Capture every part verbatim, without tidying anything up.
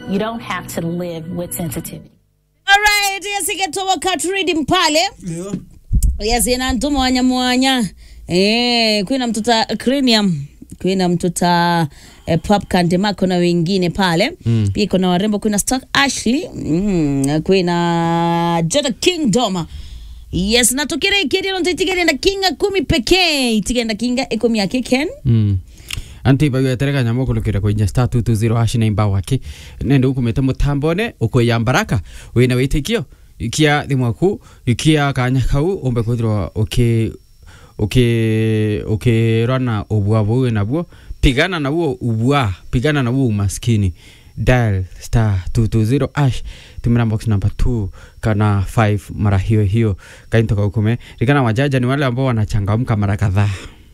You don't have to live with sensitivity. All right, yes, I get to work out reading pale. Ndio. Yes, ina ntumo wanya mwanya. Eh, kuna mtuta cranium, kuna mtuta eh, pop kandemako na wengine pale. Mm. Pia kuna warembo, kuna Stock Ashley, mm, kuna Jada Kingdom. Yes, na tukire ikiri ndo itigere na kinga kumi pekee, itigere na kinga ekumi yake Ken. Mm. Anti ba yetereka nyamo kulukira ko inya star two two zero hash na imba wake. Nende ukumete mutambone uko yambaraka. Wina witikio. Ikia thimwaku, ikia kanya kau ombe kwithirwa okay okay okay rana obwa bwo na bwo pigana na bwo ubwa pigana na bwo maskini dial star two two zero hash tumira box number two kana five mara hiyo hiyo kainto kaukume likana wajaja ni wale ambao wanachangamka mara kadhaa.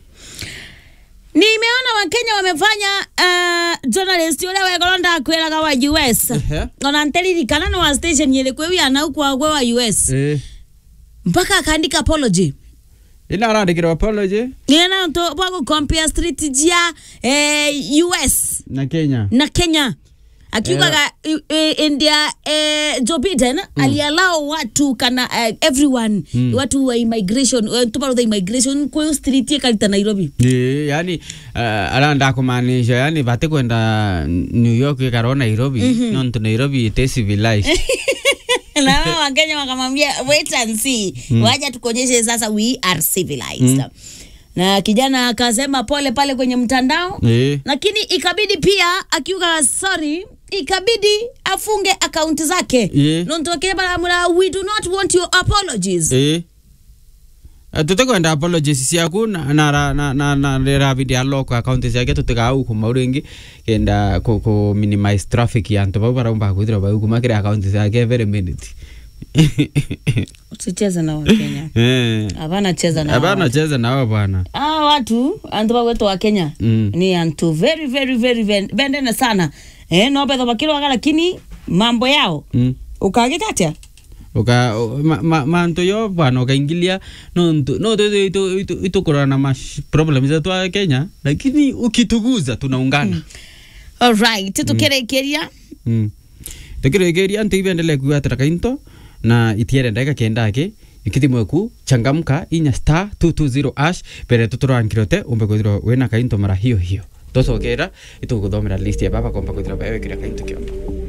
Nimeona Wakenya wamefanya uh, journalist yule wa Golonda kwela kwa U S. Ona nteli kana no station yele kwewi ana kwa kwa U S. Eh. Mpaka akaandika apology. Ina arandikira apology. Niena to bako compare strategy ya eh, U S na Kenya. Na Kenya. Akiwa uh, uh, India uh, Joe Biden mm. aliallow watu kana uh, everyone mm. watu wa immigration uh, tuparo the immigration kwa street ya kalita Nairobi. Yeah, yani uh, alanda kumaanisha yani bate kwenda New York karo Nairobi mm -hmm. non to Nairobi ite civilized. Na Wakenya wakamwambia wait and see. Mm. Waja tukuonyeshe sasa we are civilized. Mm. Na kijana akasema pole pale kwenye mtandao. Yeah. Lakini ikabidi pia akiuka sorry ikabidi afunge account zake. Yeah. Nontokea bala we do not want your apologies. Eh. Tutakwenda apologies siaku na na na na na lera video lock account yake tutaka au kuma urengi kenda ko ko minimize traffic ya nto bara umba kuthira ba kumakira account yake every minute. Usicheze na Wakenya. Eh. Abana cheza na. Abana cheza na wao bwana. Ah watu antoba wetu wa Kenya. Mm. Ni antu very very very vendena sana. Eh no bedo bakiro waka lakini mambo yao. Mm. Ukagikatia. Uka ma manto yo bwana ukaingilia no no to to to corona mash problems za tu Kenya lakini ukituguza tunaungana. Mm. All right, tutukerekeria. Mm. Tukerekeria anti ivendelee kuatara kainto na itiere ndeka kenda yake ikitimwe ku changamka inya star two two zero hash pere tuturankirote umbe kwithiro wena kainto mara hiyo hiyo tosokera ituguthomera list ya baba komba kwithira bae kira kainto kiomba.